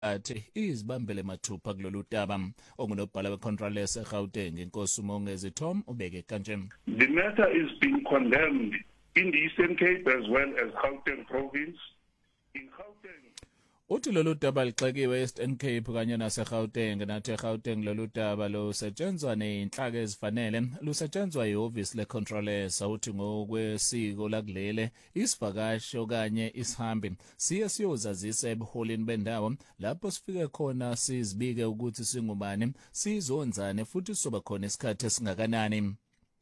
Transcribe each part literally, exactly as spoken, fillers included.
athi izibambele mathupha kulolu daba. Ongunobhala weControlesa eGauteng inkosi uMongezi Tom ubeke kanje. The matter is being condemned in the Eastern Cape as well as Gauteng province. In Gauteng, uthi lolu daba lixekiwe e-Eastern Cape kanye nase-Gauteng nathi eGauteng lolu daba lusetshenzwa ney'nhlaka ezifanele lusetshenzwa ihhovisi leControlesa. Uthi ngokwesiko lakulele isivakashi okanye isihambi siye siyozazisa ebuholini bendawo lapho sifike khona sizibike ukuthi singubani, sizonzane futhi soba khona isikhathi esingakanani.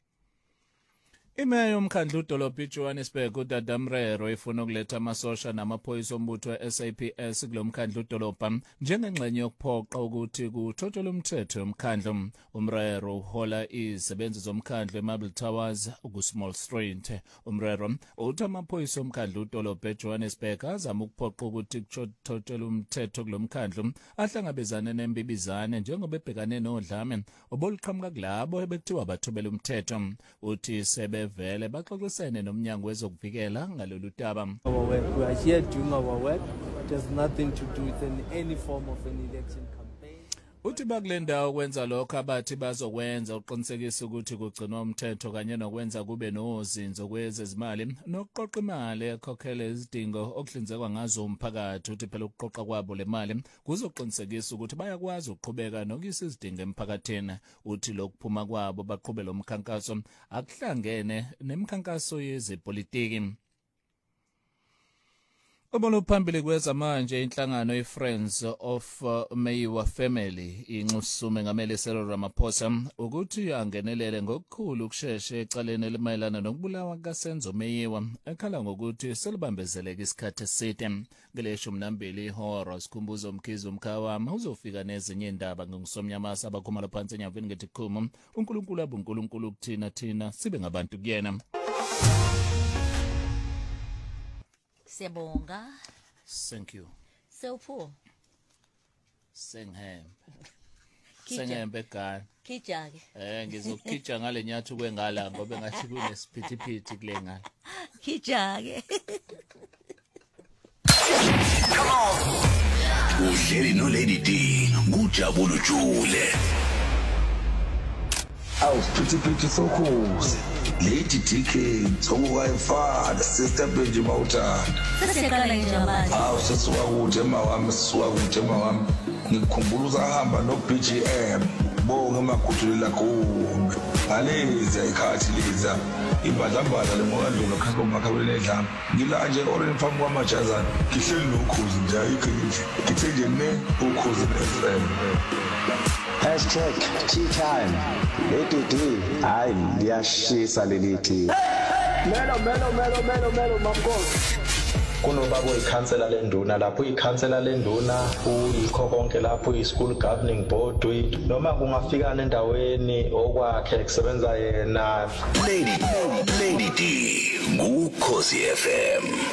Imeya yomkhandlu udolobha iJohannesburg uDada Mrero ifuna ukuletha amasosha namaphoyisa ombutho we-S A P S kulo mkhandlu udolobha njengengxenye yokuphoqa ukuthi kuthotshelwe umthetho yomkhandlu. UMrero uhola izisebenzi zomkhandlu eMarble Towers kuSmall Street. UMrero uthi amaphoyisa omkhandlu udolobha eJohannesburg azama ukuphoqa ukuthi kuthotshelwe umthetho kulo mkhandlu ahlangabezane nembibizane njengoba ebhekane nodlame oboluqhamuka kulabo ebekuthiwa bathobela umthetho. Uthi sebe vele baxoxisene nomnyango wezokuvikela ngalolu daba. Our work. We are here doing our work. It has nothing to do with any, any form of an election campaign. Uthi bakule ndawo kwenza lokho abathi bazokwenza uqinisekisa ukuthi kugcinwa umthetho kanye nokwenza kube nozinzo kwezezimali nokuqoqa imali ekhokhela izidingo okuhlinzekwa ngazo umphakathi. Uthi phela ukuqoqa kwabo le mali kuzoqinisekisa ukuthi bayakwazi ukuqhubeka nokuyisa izidingo emphakathini. Uthi lokuphuma kwabo baqhubela umkhankaso akuhlangene nemikhankaso yezepolitiki. Obolo phambili kweza manje inhlangano iFriends of uh, Meyiwa Family inxusume ngamele Cyril Ramaphosa ukuthi angenelele ngokukhulu ukusheshsha ecaleni elimayelana nokubulawa kaSenzo Meyiwa ekhala ngokuthi selibambezeleka isikhathi eside. Ngeleshumi nambili ihora sikhumbuzo umkhizo umkhawami uzofika nezinye indaba ngosomnyamasa abakhumala phansi enyavini ngetikhuma. uNkulunkulu abuNkulunkulu kuthina thina sibe ngabantu kuyena. Siyabonga. Thank you. Sewupho. Senghembe. Khija. Senghembe ekhaya. Khija ke. Eh ngizokhija ngale nyathu kwengala ngoba ngathi kunesiphithiphithi kule ngala. Khija ke. Come on. Uhleli no Lady D, ngujabula ujule. Awusiphithiphithi sokhuzi. Lady D K Thongwayifana sister Benji Mawuthanda. Sesiqala nje manje. Awu sesiwa kude emawami sesiwa kude emawami. Ngikukhumbula uzahamba no B G M. Bonke emagudulela kumbe. Ngalezi ayikhathi leza. Ibadlambala lemokandlo khakho makhabele edlama. Ngila nje orange farm kwamajazana. Ngihleli nokhuzi nje ayikho nje. Ngithe nje ne ukhuzi neFriend. Hashtag tea time. Lady D, hayi liyashisa lelithi. Melo melo melo melo melo mamnkosi. Kunobaba oyikhansela lenduna lapho ikhansela lenduna uyikho konke lapho i-school governing board noma kungafikana endaweni okwakhe kusebenza yena. Lady Lady D, ngukhosi F M.